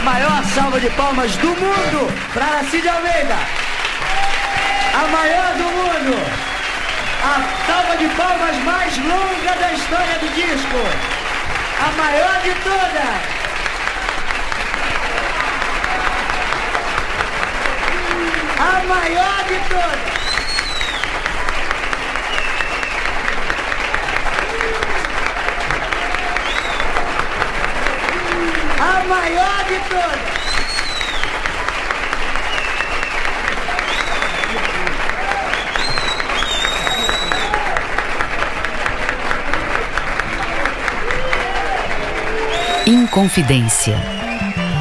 maior salva de palmas do mundo para Aracide Almeida. A maior do mundo. A salva de palmas mais longa da história do disco. A maior de todas. A maior de todas. A maior de todas. Inconfidência.